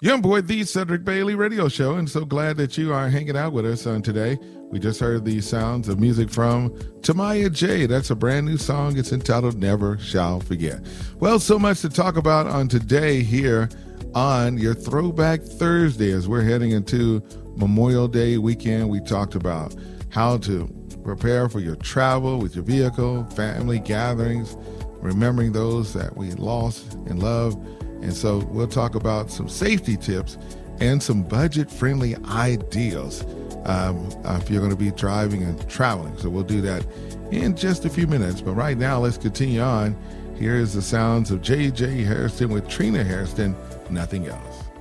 You're on board the Cedric Bailey Radio Show, and so glad that you are hanging out with us on today. We just heard the sounds of music from Tamaya J. That's a brand new song. It's entitled Never Shall Forget. Well, so much to talk about on today here on your Throwback Thursday as we're heading into Memorial Day weekend. We talked about how to prepare for your travel with your vehicle, family gatherings, remembering those that we lost and loved. And so we'll talk about some safety tips and some budget-friendly ideas if you're going to be driving and traveling. So we'll do that in just a few minutes. But right now, let's continue on. Here is the sounds of J.J. Hairston with Trina Hairston, Nothing Else.